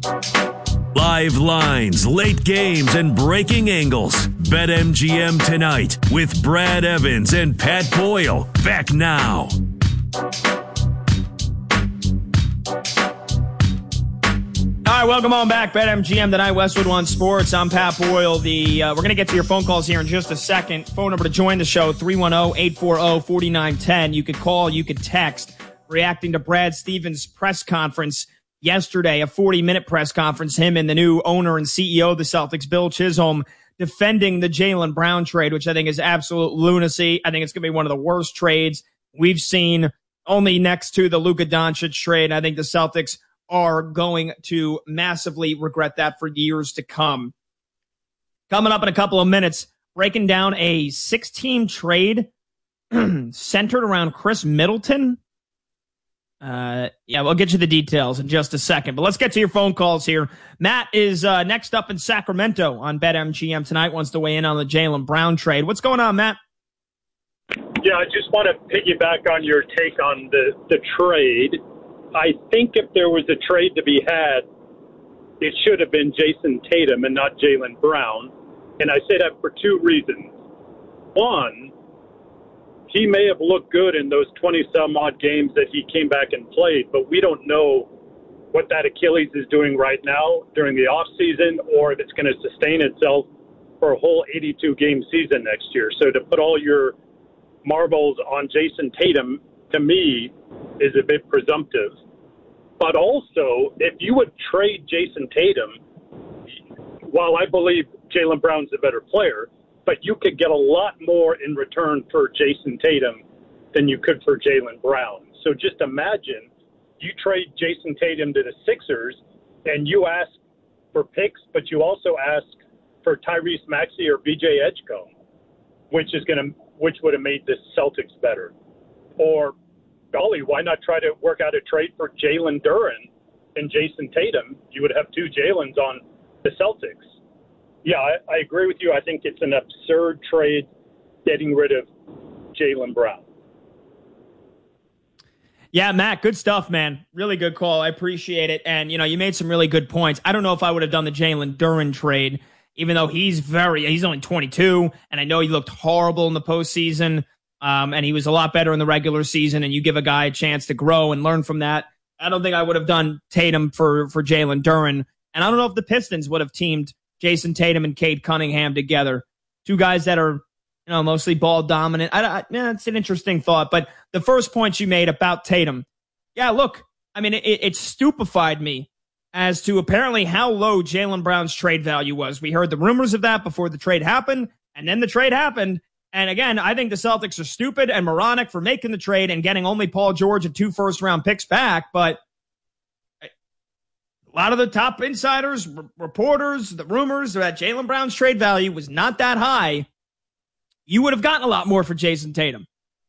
Live lines, late games, and breaking angles. BetMGM tonight with Brad Evans and Pat Boyle. Back now. All right, welcome on back. BetMGM tonight, Westwood One Sports. I'm Pat Boyle. We're going to get to your phone calls here in just a second. Phone number to join the show, 310-840-4910. You could call, you could text. Reacting to Brad Stevens' press conference yesterday, a 40-minute press conference, him and the new owner and CEO of the Celtics, Bill Chisholm, defending the Jaylen Brown trade, which I think is absolute lunacy. I think it's going to be one of the worst trades we've seen, only next to the Luka Doncic trade. I think the Celtics are going to massively regret that for years to come. Coming up in a couple of minutes, breaking down a 6-team trade centered around Chris Middleton. We'll get you the details in just a second, but let's get to your phone calls here. Matt is next up in Sacramento on BetMGM tonight, wants to weigh in on the Jaylen Brown trade. What's going on, Matt? Yeah, I just want to piggyback on your take on the trade. I think if there was a trade to be had, it should have been Jason Tatum and not Jaylen Brown. And I say that for two reasons. One, he may have looked good in those 20-some-odd games that he came back and played, but we don't know what that Achilles is doing right now during the offseason or if it's going to sustain itself for a whole 82-game season next year. So to put all your marbles on Jason Tatum, to me, is a bit presumptive. But also, if you would trade Jason Tatum, while I believe Jaylen Brown's a better player, but you could get a lot more in return for Jason Tatum than you could for Jaylen Brown. So just imagine you trade Jason Tatum to the Sixers and you ask for picks, but you also ask for Tyrese Maxey or BJ Edgecombe, which would have made the Celtics better. Or, golly, why not try to work out a trade for Jalen Duren and Jason Tatum? You would have two Jalen's on the Celtics. Yeah, I agree with you. I think it's an absurd trade getting rid of Jaylen Brown. Yeah, Matt, good stuff, man. Really good call. I appreciate it. And, you made some really good points. I don't know if I would have done the Jalen Duren trade, even though he's only 22, and I know he looked horrible in the postseason, and he was a lot better in the regular season, and you give a guy a chance to grow and learn from that. I don't think I would have done Tatum for Jalen Duren. And I don't know if the Pistons would have teamed Jason Tatum and Cade Cunningham together. Two guys that are, mostly ball dominant. It's an interesting thought. But the first point you made about Tatum, yeah, look, I mean, it stupefied me as to apparently how low Jaylen Brown's trade value was. We heard the rumors of that before the trade happened, and then the trade happened. And again, I think the Celtics are stupid and moronic for making the trade and getting only Paul George and 2 first-round picks back. But a lot of the top insiders, reporters, the rumors that Jaylen Brown's trade value was not that high. You would have gotten a lot more for Jason Tatum.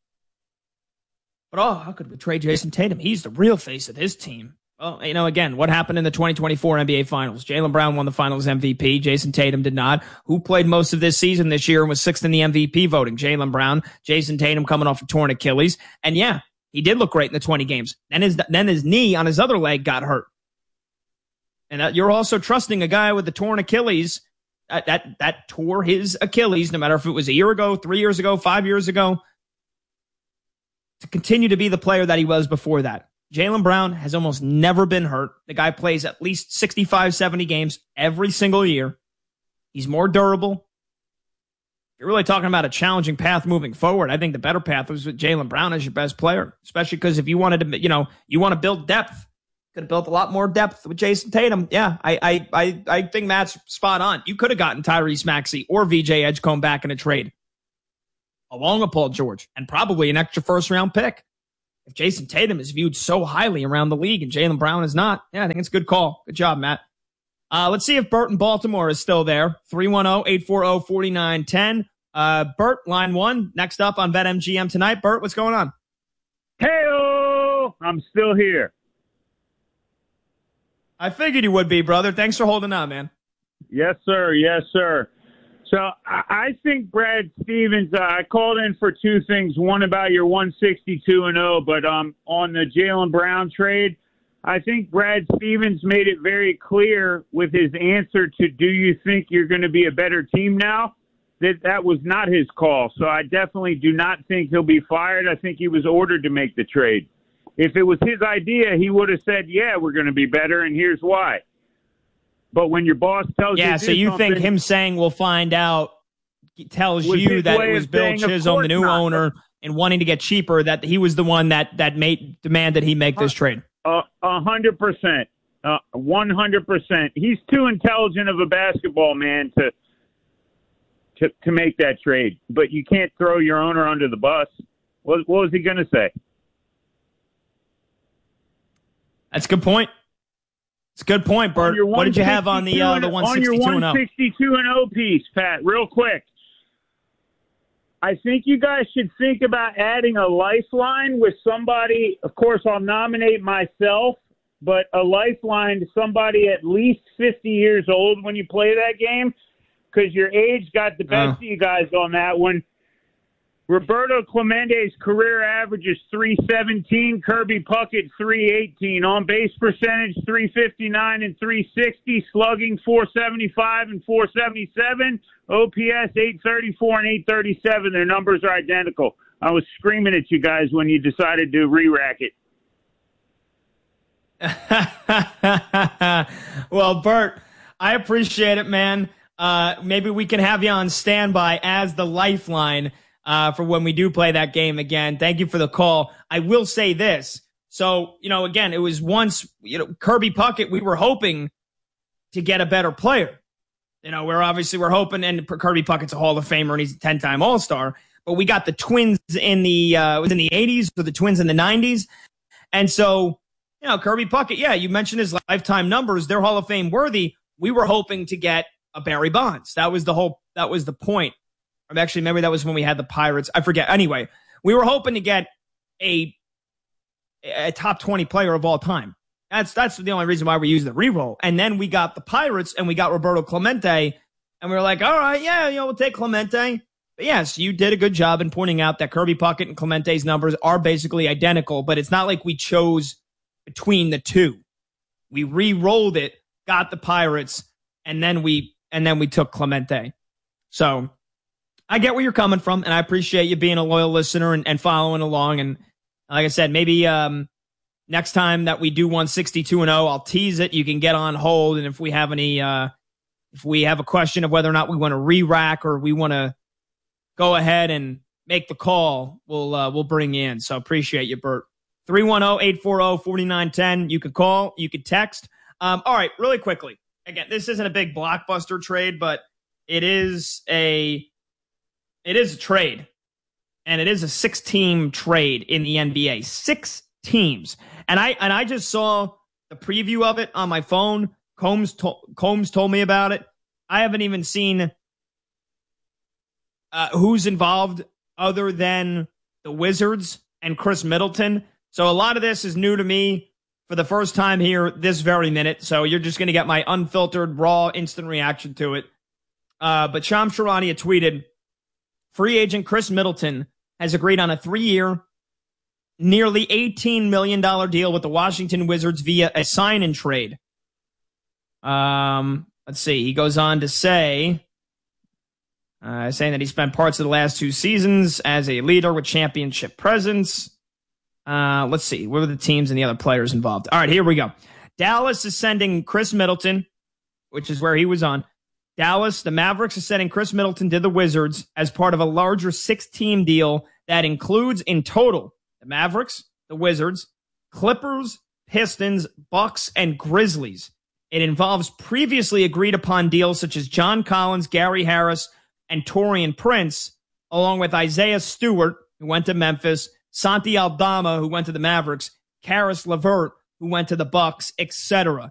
But, how could we trade Jason Tatum? He's the real face of this team. Well, again, what happened in the 2024 NBA Finals? Jaylen Brown won the Finals MVP. Jason Tatum did not. Who played most of this season this year and was 6th in the MVP voting? Jaylen Brown. Jason Tatum coming off a torn Achilles. And, yeah, he did look great in the 20 games. Then his knee on his other leg got hurt. And you're also trusting a guy with the torn Achilles that tore his Achilles, no matter if it was a year ago, 3 years ago, 5 years ago, to continue to be the player that he was before that. Jaylen Brown has almost never been hurt. The guy plays at least 65, 70 games every single year. He's more durable. If you're really talking about a challenging path moving forward, I think the better path was with Jaylen Brown as your best player, especially because if you wanted to, you want to build depth. Could have built a lot more depth with Jason Tatum. Yeah, I think Matt's spot on. You could have gotten Tyrese Maxey or VJ Edgecombe back in a trade, along with Paul George, and probably an extra first-round pick. If Jason Tatum is viewed so highly around the league and Jaylen Brown is not, yeah, I think it's a good call. Good job, Matt. Let's see if Bert in Baltimore is still there. 310-840-4910. Bert, line 1, next up on BetMGM tonight. Bert, what's going on? Hey-o! I'm still here. I figured you would be, brother. Thanks for holding on, man. Yes, sir. Yes, sir. So I think Brad Stevens, I called in for two things. One about your 162-0, but on the Jaylen Brown trade, I think Brad Stevens made it very clear with his answer to do you think you're going to be a better team now, that was not his call. So I definitely do not think he'll be fired. I think he was ordered to make the trade. If it was his idea, he would have said, yeah, we're going to be better, and here's why. But when your boss tells you to do so you think him saying we'll find out tells you that it was Bill Chisholm, the new owner, and wanting to get cheaper, that he was the one that demanded he make this trade? 100%. 100%. He's too intelligent of a basketball man to make that trade. But you can't throw your owner under the bus. What was he going to say? That's a good point. It's a good point, Bert. What did you have on the 162 on your 162-0 piece, Pat? Real quick. I think you guys should think about adding a lifeline with somebody. Of course, I'll nominate myself, but a lifeline to somebody at least 50 years old when you play that game, because your age got the best of you guys on that one. Roberto Clemente's career average is 317. Kirby Puckett, 318. On base percentage, 359 and 360. Slugging, 475 and 477. OPS, 834 and 837. Their numbers are identical. I was screaming at you guys when you decided to re-rack it. Well, Bert, I appreciate it, man. Maybe we can have you on standby as the lifeline for when we do play that game again. Thank you for the call. I will say this. So, again, it was once, Kirby Puckett, we were hoping to get a better player. We're hoping, and Kirby Puckett's a Hall of Famer and he's a 10-time All-Star, but we got the Twins in the, it was in the 80s, or the Twins in the 90s. And so, Kirby Puckett, you mentioned his lifetime numbers. They're Hall of Fame worthy. We were hoping to get a Barry Bonds. That was the point. Actually, maybe that was when we had the Pirates. I forget. Anyway, we were hoping to get a top 20 player of all time. That's the only reason why we used the reroll. And then we got the Pirates and we got Roberto Clemente, and we were like, all right, we'll take Clemente. But yes, you did a good job in pointing out that Kirby Puckett and Clemente's numbers are basically identical, but it's not like we chose between the two. We re-rolled it, got the Pirates, and then we took Clemente. So I get where you're coming from, and I appreciate you being a loyal listener and following along. And like I said, maybe next time that we do 162-0, I'll tease it. You can get on hold, and if we have a question of whether or not we want to re-rack or we want to go ahead and make the call, we'll bring you in. So appreciate you, Bert. 310-840-4910. You could call, you could text. All right, really quickly. Again, this isn't a big blockbuster trade, but it is a trade, and it is a 6-team trade in the NBA. 6 teams, and I just saw the preview of it on my phone. Combs told me about it. I haven't even seen who's involved other than the Wizards and Chris Middleton. So a lot of this is new to me for the first time here this very minute. So you're just going to get my unfiltered, raw, instant reaction to it. But Shams Charania tweeted, free agent Chris Middleton has agreed on a 3-year, nearly $18 million deal with the Washington Wizards via a sign-and trade. Let's see. He goes on to say, saying that he spent parts of the last 2 seasons as a leader with championship presence. Let's see. What are the teams and the other players involved? All right, here we go. Dallas is sending Chris Middleton, which is where he was on. Dallas, the Mavericks are sending Chris Middleton to the Wizards as part of a larger 6-team deal that includes in total the Mavericks, the Wizards, Clippers, Pistons, Bucks, and Grizzlies. It involves previously agreed upon deals such as John Collins, Gary Harris, and Taurean Prince, along with Isaiah Stewart, who went to Memphis, Santi Aldama, who went to the Mavericks, Karis LeVert, who went to the Bucks, etc.